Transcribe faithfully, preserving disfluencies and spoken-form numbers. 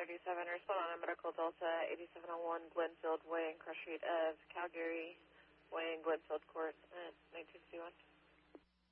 thirty-seven, respond on a medical Delta eighty-seven oh one Glenfield Way and Crush Street of Calgary Way and Glenfield Court at nineteen fifty-one.